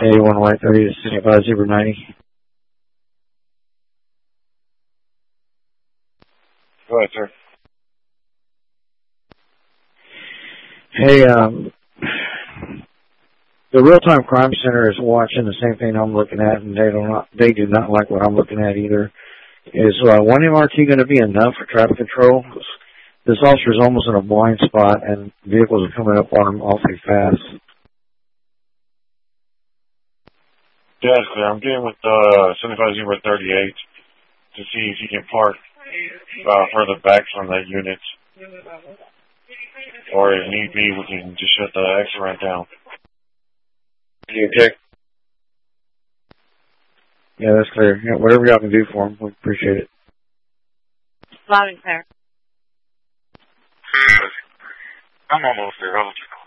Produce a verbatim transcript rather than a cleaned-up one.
eighty-one White thirty to seventy-five Zebra ninety. Go ahead, sir. Hey, um, the Real-Time Crime Center is watching the same thing I'm looking at, and they do not, they do not like what I'm looking at either. Is uh, one M R T going to be enough for traffic control? This officer is almost in a blind spot, and vehicles are coming up on him awfully fast. Yeah, sir. I'm getting with uh, seventy-five Zebra thirty-eight to see if you can park uh, further back from that unit. Or if need be, we can just shut the exit ramp down. Okay. Yeah, that's clear. Yeah, whatever y'all can do for him, we appreciate it. Loud and clear. I'm almost there. I'll let you know.